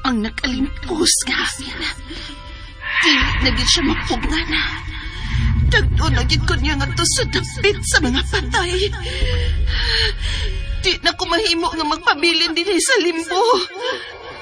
mang nakalimpos nga hangin. Dili na gid siya mapugnan. Dagdo na gid ko niya nga to sa dapit sa mga patay. Di na ko mahimo nga magpabilin din sa limbo.